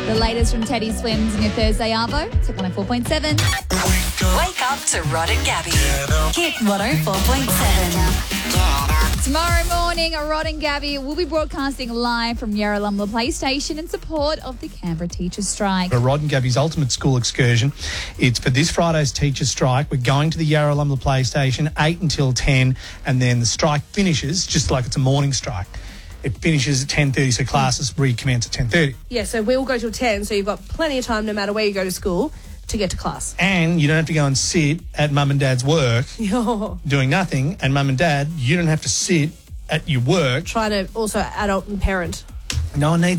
The latest from Teddy Swims in your Thursday Arvo. Tip 104.7. Wake up to Rod and Gabby. Hit 104.7. Tomorrow morning, Rod and Gabby will be broadcasting live from Yarralumla Play Station in support of the Canberra Teachers' Strike. Rod and Gabby's ultimate school excursion. It's for this Friday's teachers' strike. We're going to the Yarralumla Play Station 8 until 10, and then the strike finishes just like it's a morning strike. It finishes at 10:30, so classes recommence at 10:30. Yeah, so we will go till 10, so you've got plenty of time no matter where you go to school to get to class. And you don't have to go and sit at mum and dad's work doing nothing. And mum and dad, you don't have to sit at your work. Trying to also adult and parent. No one needs